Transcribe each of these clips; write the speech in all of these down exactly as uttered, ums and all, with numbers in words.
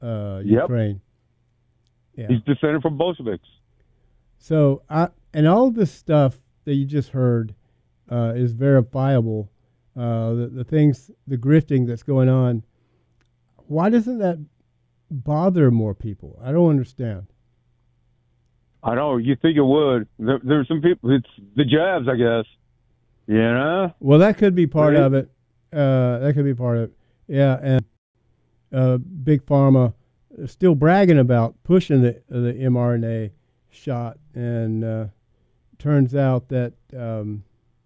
uh, yep. Ukraine. Yeah. He's descended from Bolsheviks. So, I, and all this stuff that you just heard uh, is verifiable. Uh, the, the things, the grifting that's going on. Why doesn't that bother more people? I don't understand. I know. You think it would. There, there's some people, it's the jabs, I guess. You know? Well, that could be part right? of it. Uh, that could be part of it. Yeah, and uh, Big Pharma is still bragging about pushing the the mRNA shot, and uh, turns out that um,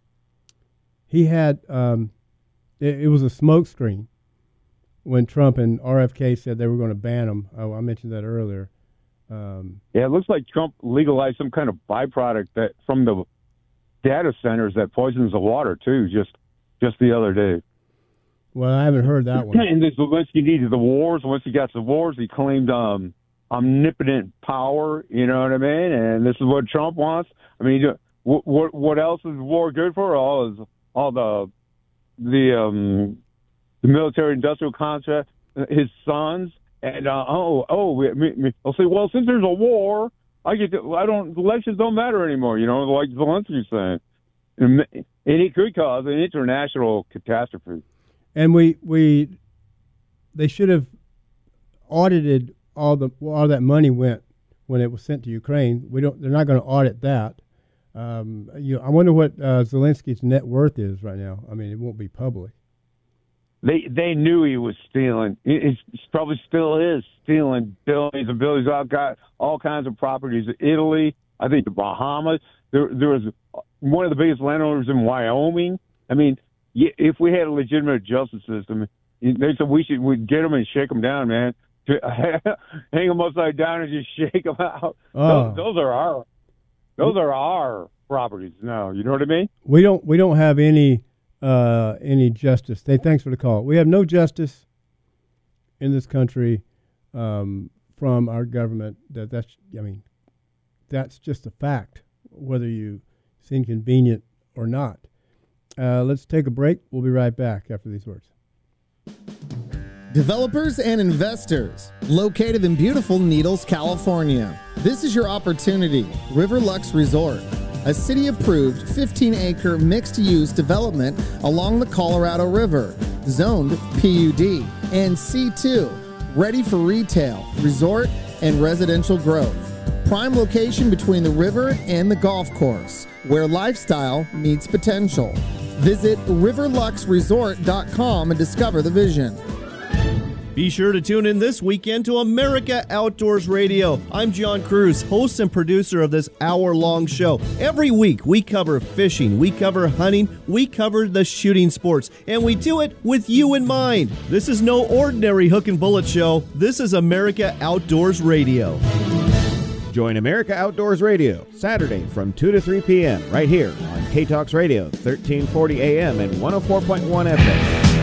he had um, it, it was a smokescreen when Trump and R F K said they were going to ban them. Oh, I mentioned that earlier. Um, yeah, it looks like Trump legalized some kind of byproduct that from the data centers that poisons the water too. Just just the other day. Well, I haven't heard that one. And this Zelensky needed the wars. Once he got the wars, he claimed um, omnipotent power. You know what I mean? And this is what Trump wants. I mean, what what, what else is war good for? All is all the the um, the military-industrial contract, his sons, and uh, oh oh, we, we, I'll say, well, since there's a war, I get to, I don't elections don't matter anymore. You know, like Zelensky's saying, and, and it could cause an international catastrophe. And we we they should have audited all the all that money went when it was sent to Ukraine. We don't. They're not going to audit that. Um, you know, I wonder what uh, Zelensky's net worth is right now. I mean, it won't be public. They they knew he was stealing. He probably still is stealing billions and billions. I've got all kinds of properties in Italy. I think the Bahamas. There there was one of the biggest landowners in Wyoming. I mean. If we had a legitimate justice system, they said we should we'd get them and shake them down, man. Hang them upside down and just shake them out. Oh. Those, those are our, those are our properties now. You know what I mean? We don't we don't have any uh, any justice. Hey, thanks for the call. We have no justice in this country um, from our government. That that's I mean, that's just a fact, whether you it's inconvenient or not. Uh, let's take a break. We'll be right back after these words. Developers and investors located in beautiful Needles, California. This is your opportunity. Riverlux Resort, a city-approved fifteen acre mixed-use development along the Colorado River, zoned P U D and C two, ready for retail, resort, and residential growth. Prime location between the river and the golf course, where lifestyle meets potential. Visit riverlux resort dot com and discover the vision. Be sure to tune in this weekend to America Outdoors Radio. I'm John Cruz, host and producer of this hour-long show. Every week, we cover fishing, we cover hunting, we cover the shooting sports, and we do it with you in mind. This is no ordinary hook and bullet show. This is America Outdoors Radio. Join America Outdoors Radio Saturday from two to three p.m. right here on K-Talks Radio, thirteen forty A M and one oh four point one F M.